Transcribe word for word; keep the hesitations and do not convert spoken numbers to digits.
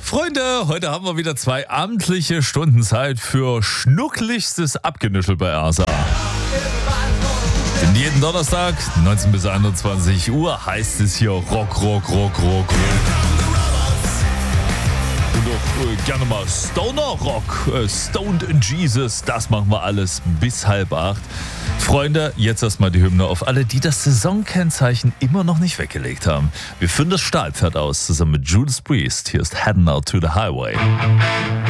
Freunde, heute haben wir wieder zwei amtliche Stunden Zeit für schnucklichstes Abgenüschel bei A S A. Denn jeden Donnerstag, neunzehn bis einundzwanzig Uhr, heißt es hier Rock, Rock, Rock, Rock, Rock. Und auch äh, gerne mal Stoner Rock, äh, Stoned Jesus, das machen wir alles bis halb acht. Freunde, jetzt erstmal die Hymne auf alle, die das Saisonkennzeichen immer noch nicht weggelegt haben. Wir führen das Stahlpferd aus, zusammen mit Judas Priest. Hier ist Heading Out to the Highway.